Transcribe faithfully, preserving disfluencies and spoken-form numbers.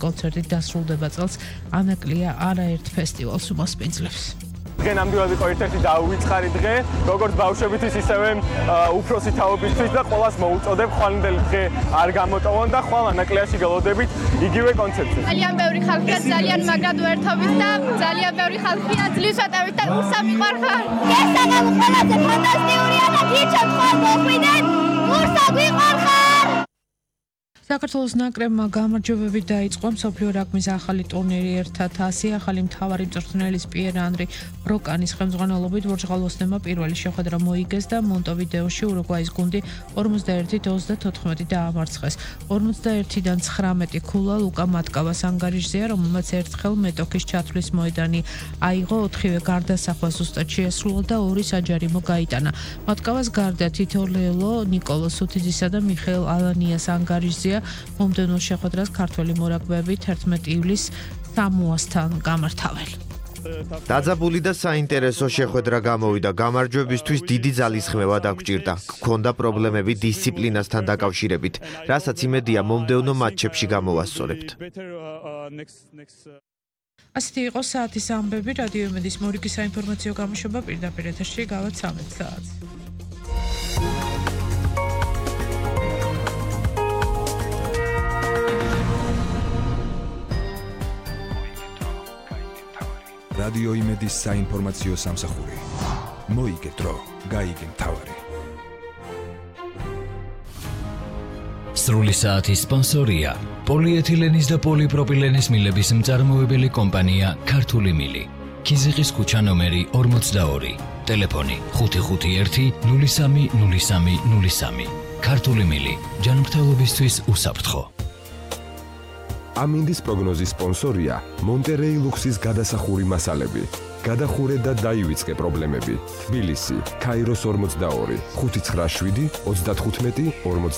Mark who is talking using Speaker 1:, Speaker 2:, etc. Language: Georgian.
Speaker 1: კონცერტით დასრულდება წელს ანაკლია არაერთ ფესტივალს უმასპინძლებს.
Speaker 2: დღე ნამდვილად იყო ერთ-ერთი დაუვიწყარი დღე, როგორც ბავშვებისთვის, ისევე უფროსი თაობისთვის და ყველას მოუწოდებ ხვალინდელი დღე არ გამოტოვონ და ხვალ ანაკლიაში გელოდებით იგივე კონცერტზე.
Speaker 3: ძალიან ბევრი ხალხია, ძალიან მაგრად ვერთობით და ძალიან ბევრი ხალხია ძლივს ვატევით და ურსა მიყვარხარ. ეს საგალო ყველაზე ფანტასტიკურია და გიჩვენთ ხვალ მოხვიდეთ, ურსა გვიყვარხარ.
Speaker 1: საქართველოს ნაკრებმა გამარჯვებები დაიწყო მსოფლიო რაგბის ახალი ტურნირი ერთად ასი ახალი მთავარი მწვრთნელის პიერ ანრი ბროკანის ხელმძღვანელობით ვორჟღალოსნებმა პირველი შეხვედრა მოიგეს და მონტევიდეოში ურუგვაის გუნდი ორმოცდაერთი ოცდათოთხმეტი დაამარცხეს. ორმოცდაერთიდან ცხრამეტი ქულა ლუკა მატკავას ანგარიშზეა, რომელმაც ერთხელ მეტოქის ჩათვლის მოედანი აიღო, ოთხივე გარდასახვა ზუსტად შეასრულა და ორი საჯარიმო გაიტანა. მატკავას გარდა თითო ლელო, ნიკოლო სუთიძისა და მიხეილ ალანიას ანგარიშზეა. მომდევნო შეხვედრას ქართველი მორაგბეები თერთმეტი ივლისს სამოასთან გამართავენ.
Speaker 4: დაძაბული და საინტერესო შეხვედრა გამოვიდა. გამარჯვებისთვის დიდი ძალისხმევა დაგჭირდა. გქონდა პრობლემები დისციპლინასთან დაკავშირებით, რასაც იმედია მომდევნო მატჩებში გამოვასწორებთ.
Speaker 1: ასეთი იყო საათის ამბები. რადიო იმედის მორიგი საინფორმაციო გამოშვება პირდაპირ ეთერში გავა ცამეტ საათს.
Speaker 5: რადიო იმედის საინფორმაციო სამსახური. მოიგე დრო, გაიგე მთავარი.
Speaker 6: სრული საათის სპონსორია პოლიეთილენის და პოლიპროპილენის მილების მწარმოებელი კომპანია ქართული მილი. ქიზიყის ქუჩა ნომერი ორმოცდაორი. ტელეფონი ხუთი ხუთი ერთი ნული სამი ნული სამი ნული სამი. ქართული მილი. ჯანმრთელობისთვის უსაფრთხო.
Speaker 5: ამინდის პროგნოზის სპონსორია მონტერეი ლუქსის გადასახური მასალები. გადახურე და დაივიწყე პრობლემები. თბილისი, ქაიროს ორმოცდაორი, ხუთი ცხრა შვიდი ოცდათხუთმეტი ორმოცდაორი.